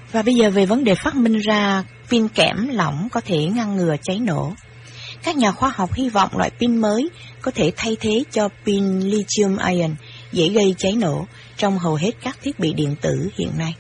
Và bây giờ về vấn đề phát minh ra pin kẽm lỏng có thể ngăn ngừa cháy nổ. Các nhà khoa học hy vọng loại pin mới có thể thay thế cho pin lithium-ion dễ gây cháy nổ trong hầu hết các thiết bị điện tử hiện nay.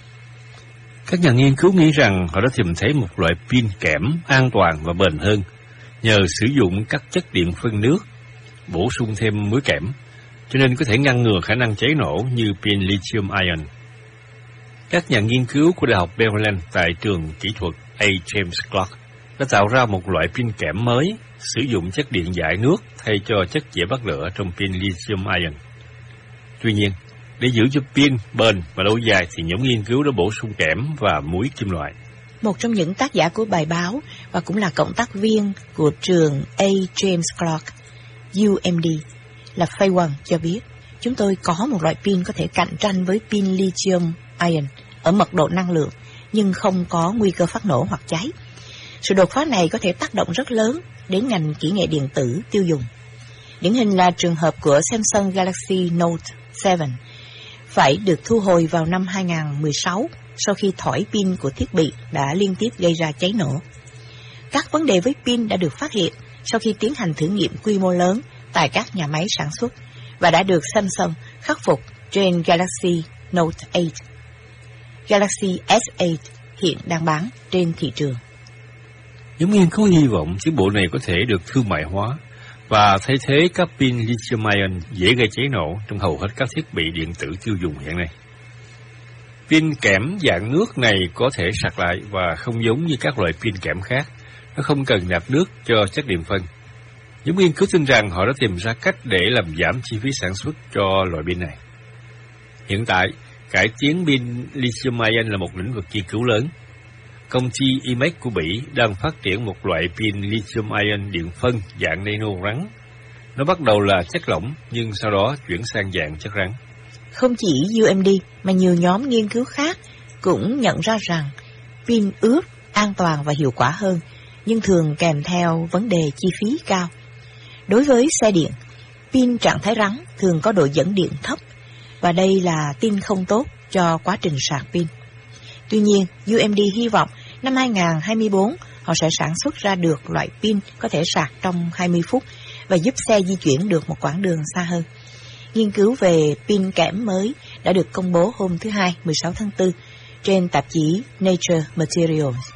Các nhà nghiên cứu nghĩ rằng họ đã tìm thấy một loại pin kẽm an toàn và bền hơn nhờ sử dụng các chất điện phân nước, bổ sung thêm muối kẽm, cho nên có thể ngăn ngừa khả năng cháy nổ như pin lithium-ion. Các nhà nghiên cứu của Đại học Maryland tại trường kỹ thuật A. James Clark đã tạo ra một loại pin kẽm mới sử dụng chất điện giải nước thay cho chất dễ bắt lửa trong pin lithium-ion. Tuy nhiên, để giữ cho pin bền và lâu dài thì nhóm nghiên cứu đã bổ sung kẽm và muối kim loại. Một trong những tác giả của bài báo và cũng là cộng tác viên của trường A. James Clark, UMD, là Fay Wang cho biết, chúng tôi có một loại pin có thể cạnh tranh với pin lithium-ion ở mật độ năng lượng, nhưng không có nguy cơ phát nổ hoặc cháy. Sự đột phá này có thể tác động rất lớn đến ngành kỹ nghệ điện tử tiêu dùng. Điển hình là trường hợp của Samsung Galaxy Note 7 phải được thu hồi vào năm 2016 sau khi thỏi pin của thiết bị đã liên tiếp gây ra cháy nổ. Các vấn đề với pin đã được phát hiện sau khi tiến hành thử nghiệm quy mô lớn tại các nhà máy sản xuất và đã được Samsung khắc phục trên Galaxy Note 8. Galaxy S8 hiện đang bán trên thị trường. Nhóm nghiên cứu hy vọng chiếc bộ này có thể được thương mại hóa và thay thế các pin lithium-ion dễ gây cháy nổ trong hầu hết các thiết bị điện tử tiêu dùng hiện nay. Pin kẽm dạng nước này có thể sạc lại và không giống như các loại pin kẽm khác, nó không cần nạp nước cho chất điện phân. Nhóm nghiên cứu tin rằng họ đã tìm ra cách để làm giảm chi phí sản xuất cho loại pin này. Hiện tại, cải tiến pin lithium-ion là một lĩnh vực nghiên cứu lớn. Công ty IMEC của Bỉ đang phát triển một loại pin lithium-ion điện phân dạng nano rắn. Nó bắt đầu là chất lỏng nhưng sau đó chuyển sang dạng chất rắn. Không chỉ UMD mà nhiều nhóm nghiên cứu khác cũng nhận ra rằng pin ướt an toàn và hiệu quả hơn, nhưng thường kèm theo vấn đề chi phí cao. Đối với xe điện, pin trạng thái rắn thường có độ dẫn điện thấp và đây là tin không tốt cho quá trình sạc pin. Tuy nhiên, UMD hy vọng năm 2024 họ sẽ sản xuất ra được loại pin có thể sạc trong 20 phút và giúp xe di chuyển được một quãng đường xa hơn. Nghiên cứu về pin kẽm mới đã được công bố hôm thứ Hai, 16 tháng 4 trên tạp chí Nature Materials.